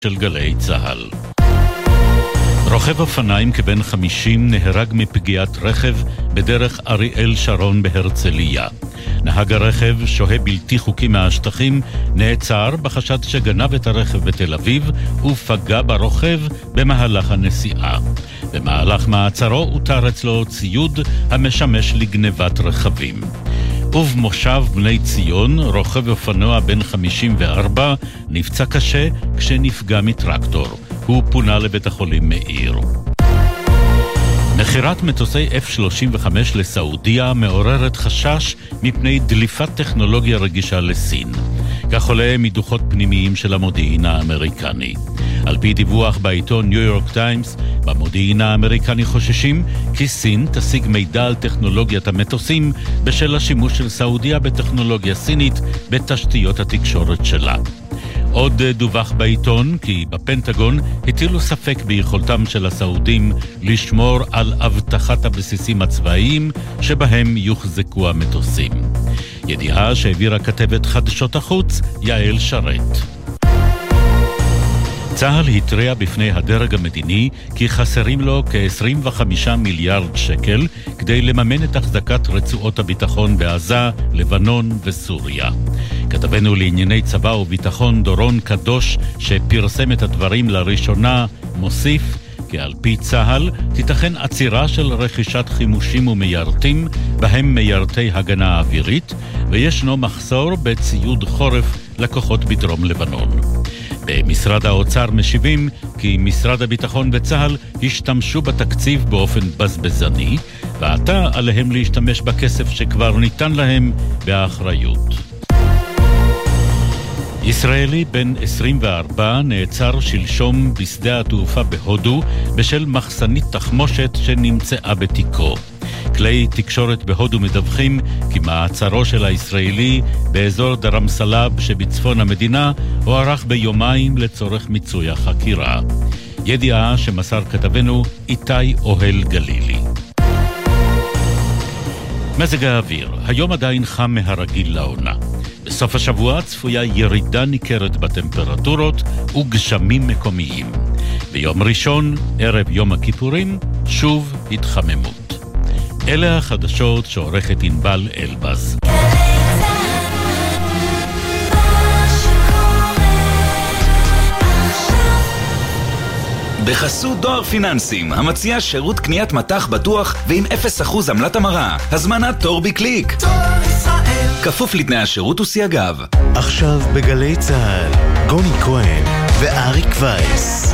של גלי צהל. רוכב אופניים כבן 50 נהרג מפגיעת רכב בדרך אריאל שרון בהרצליה. נהג הרכב, שוהה בלתי חוקי מהשטחים, נעצר בחשד שגנב את הרכב בתל אביב ופגע ברוכב במהלך הנסיעה. במהלך מעצרו הותר אצלו ציוד המשמש לגנבת רכבים. ובמושב בני ציון, רוכב אופנוע בן 54 נפצע קשה כשנפגע מטרקטור. הוא פונה לבית החולים מאיר. מחירת מטוסי F-35 לסעודיה מעוררת חשש מפני דליפת טכנולוגיה רגישה לסין. כך עולה מדוחות פנימיים של המודיעין האמריקני. על פי דיווח בעיתון ניו יורק טיימס, במודיעין האמריקני חוששים כי סין תשיג מידע על טכנולוגיית המטוסים בשל השימוש של סעודיה בטכנולוגיה סינית בתשתיות התקשורת שלה. עוד דווח בעיתון כי בפנטגון הטילו ספק ביכולתם של הסעודים לשמור על הבטחת הבסיסים הצבאיים שבהם יוחזקו המטוסים. ידיעה שהעבירה כתבת חדשות החוץ יעל שרת. צה"ל התריע בפני הדרג המדיני כי חסרים לו כ-25 מיליארד שקל כדי לממן את החזקת רצועות הביטחון בעזה, לבנון וסוריה. כתבנו לענייני צבא וביטחון דורון קדוש, שפרסם את הדברים לראשונה, מוסיף כי על פי צה"ל תיתכן עצירה של רכישת חימושים ומיירטים, בהם מיירטי הגנה אווירית, וישנו מחסור בציוד חורף לכוחות בדרום לבנון. במשרד האוצר משיבים כי משרד הביטחון וצה"ל השתמשו בתקציב באופן בזבזני, ועתה עליהם להשתמש בכסף שכבר ניתן להם באחריות. ישראלי בן 24 נעצר שלשום בשדה התעופה בהודו בשל מחסנית תחמושת שנמצאה בתיקו. כלי תקשורת בהודו מדווחים כי מעצרו של הישראלי באזור דרמסלאב שבצפון המדינה הוארך ביומיים לצורך מיצוי החקירה. ידיעה שמסר כתבנו איתי אוהל גלילי. מזג האוויר, היום עדיין חם מהרגיל לעונה. בסוף השבוע צפויה ירידה ניכרת בטמפרטורות וגשמים מקומיים. ביום ראשון, ערב יום הכיפורים, שוב התחממות. אלה החדשות שעורכת ענבל אלבז. בחסות דואר פיננסים, המציע שירות קניית מטח בטוח ועם 0% עמלת המרה. הזמנת תור בקליק. כפוף לתנאי השירות וסייגיו. עכשיו בגלי צהל, גוני כהן ואריק וייס.